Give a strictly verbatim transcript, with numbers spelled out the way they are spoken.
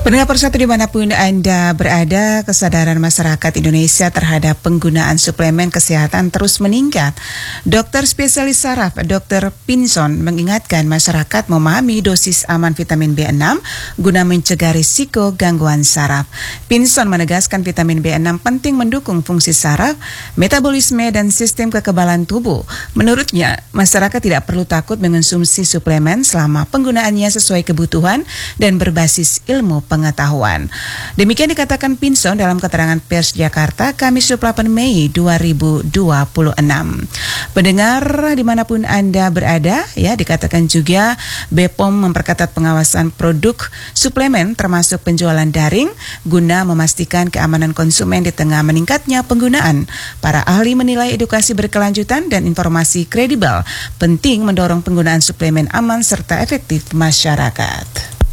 Pendengar Persatu dimanapun Anda berada, kesadaran masyarakat Indonesia terhadap penggunaan suplemen kesehatan terus meningkat. Dokter spesialis saraf, Dokter Pinson, mengingatkan masyarakat memahami dosis aman vitamin B enam guna mencegah risiko gangguan saraf. Pinson menegaskan vitamin B enam penting mendukung fungsi saraf, metabolisme, dan sistem kekebalan tubuh. Menurutnya, masyarakat tidak perlu takut mengonsumsi suplemen selama penggunaannya sesuai kebutuhan dan berbasis ilmu pengetahuan. Demikian dikatakan Pinson dalam keterangan pers Jakarta Kamis dua puluh delapan Mei dua ribu dua puluh enam. Pendengar dimanapun Anda berada, ya, dikatakan juga B P O M memperketat pengawasan produk suplemen termasuk penjualan daring guna memastikan keamanan konsumen di tengah meningkatnya penggunaan. Para ahli menilai edukasi berkelanjutan dan informasi kredibel penting mendorong penggunaan suplemen aman serta efektif masyarakat.